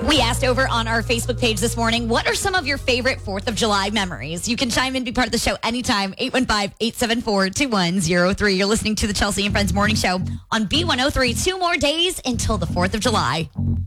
We asked over on our Facebook page this morning, what are some of your favorite 4th of July memories? You can chime in, be part of the show anytime, 815-874-2103. You're listening to the Chelsea and Friends Morning Show on B103. 2 more days until the 4th of July.